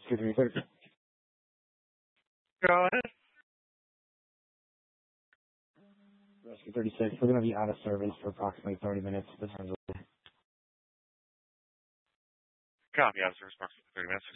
Rescue 330. Go ahead. Rescue 36. We're going to be out of service for approximately 30 minutes. The time's over. Copy, out of service, approximately 30 minutes.